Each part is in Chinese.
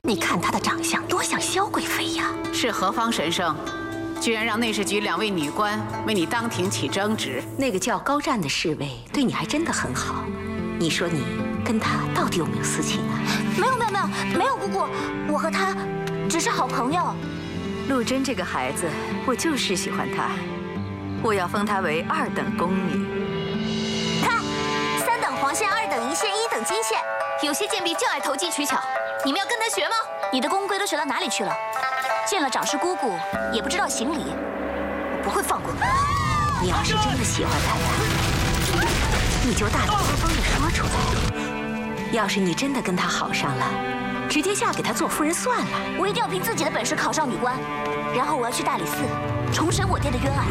你看他的长相多像萧贵妃呀！ 是何方神圣，居然让内侍局2位女官为你当庭起争执？ 那个叫高湛的侍卫对你还真的很好。你说你跟他到底有没有私情啊？ 没有，姑姑，我和他只是好朋友。 陆贞这个孩子，我就是喜欢她，我要封她为2等宫女。 看，3等黄线，2等银线，1等金线。有些贱婢就爱投机取巧，你们要跟他学吗？你的宫规都学到哪里去了？见了长师姑姑也不知道行礼，我不会放过你。 你要是真的喜欢他呀，你就大大方方的说出来。要是你真的跟他好上了，直接嫁给他做夫人算了。 我一定要凭自己的本事考上女官，然后我要去大理寺重审我爹的冤案，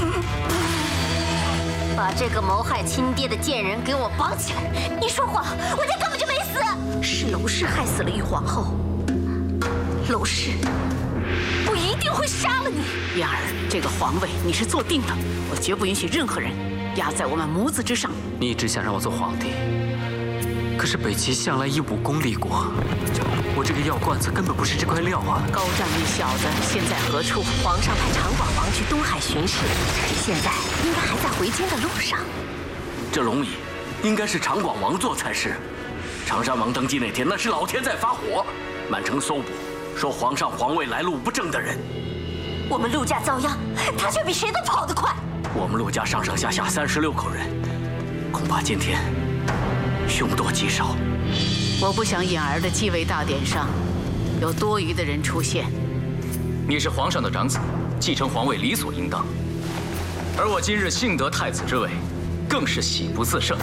把这个谋害亲爹的贱人给我绑起来。你说谎，我爹根本就没死。 是娄氏害死了玉皇后，娄氏，我一定会杀了你。 燕儿，这个皇位你是坐定的，我绝不允许任何人压在我们母子之上。 你一直想让我做皇帝，可是北齐向来以武功立国，我这个药罐子根本不是这块料啊！ 高湛那小子现在何处？ 皇上派常广王去东海巡视，现在应该还在回京的路上。 这龙椅应该是常广王座才是。常山王登基那天，那是老天在发火，满城搜捕，说皇上皇位来路不正的人。 我们陆家遭殃，他却比谁都跑得快。 我们陆家上上下下36口人，恐怕今天凶多吉少。 我不想燕儿的继位大典上有多余的人出现。 你是皇上的长子，继承皇位理所应当。而我今日幸得太子之位，更是喜不自胜。